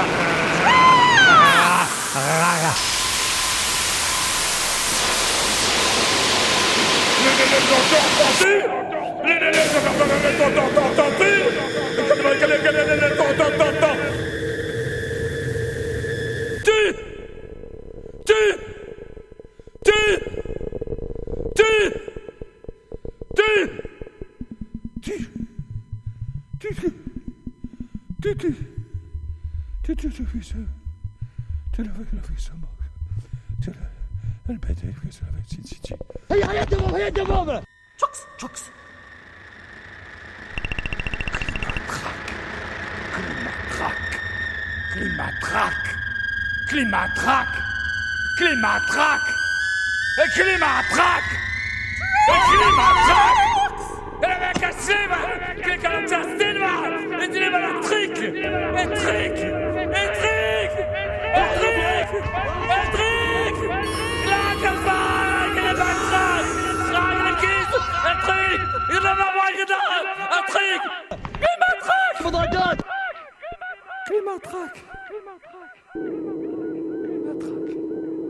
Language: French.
Rien devant là. Chocs. Elle avait cassé, quelqu'un a cassé, et tu l'as la trick. Faudra d'autres. Climatrack.